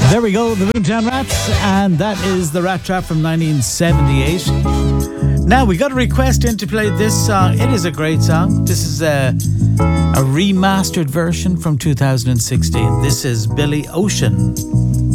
There we go, the Boomtown Rats, and that is the Rat Trap from 1978. Now, we got a request in to play this song. It is a great song. This is a remastered version from 2016. This is Billy Ocean.